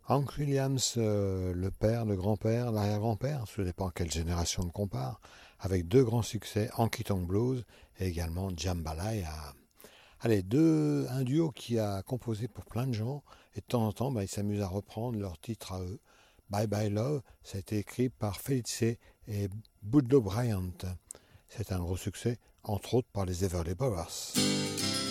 Hank Williams, le père, le grand-père, l'arrière-grand-père, ça dépend à quelle génération on compare, avec deux grands succès, Honky Tonk Blues et également Jambalaya. Allez, un duo qui a composé pour plein de gens, et de temps en temps, ils s'amusent à reprendre leurs titres à eux. Bye Bye Love, ça a été écrit par Felice et Boudleaux Bryant. C'est un gros succès, entre autres par les Everly Brothers.